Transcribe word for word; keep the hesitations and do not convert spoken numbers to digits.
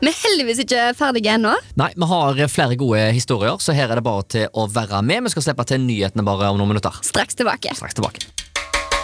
Vi er heldigvis ikke ferdige ennå. Nei, vi har flere gode historier, så her er det bare til å være med. Vi skal slippe til nyhetene bare om noen minutter. Straks tilbake. Straks tilbake.